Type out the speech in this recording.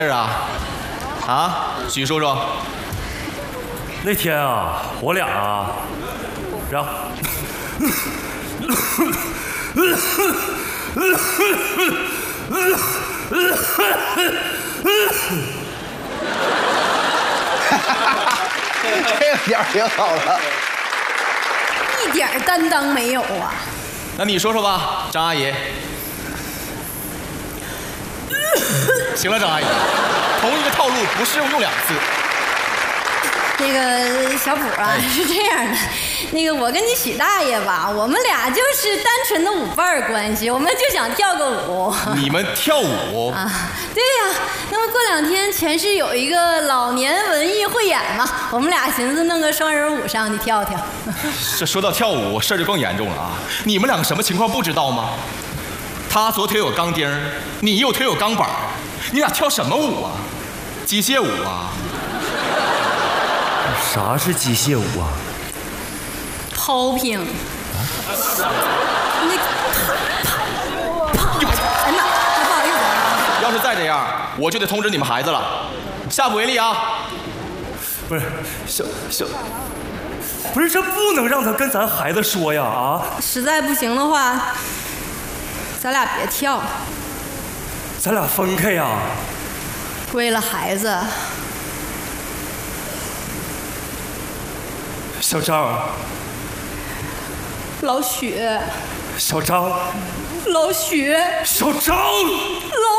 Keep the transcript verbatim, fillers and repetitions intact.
事啊？啊，许说说。 那天啊，我俩啊，然后， 这个点儿挺好的， 一点担当没有啊。 那你说说吧，张阿姨。行了，张阿姨，同一个套路不适用用两次。 那个小谱啊，是这样的，那个我跟你许大爷吧，我们俩就是单纯的舞伴关系，我们就想跳个舞。 你们跳舞啊？对呀、啊，那么过两天全市有一个老年文艺汇演嘛，我们俩寻思弄个双人舞上去跳跳。 这说到跳舞，事儿就更严重了啊！你们两个什么情况不知道吗？他左腿有钢钉，你右腿有钢板，你俩跳什么舞啊？机械舞啊？ 啥是机械舞啊 ？Popping。那啪啪，哎妈，不好意思啊。 要是再这样，我就得通知你们孩子了，下不为例啊！ 不是，小小，不是这不能让他跟咱孩子说呀啊！ 实在不行的话，咱俩别跳了， 咱俩分开呀。 为了孩子。 小张， 老许， 小张， 老许， 小张， 老。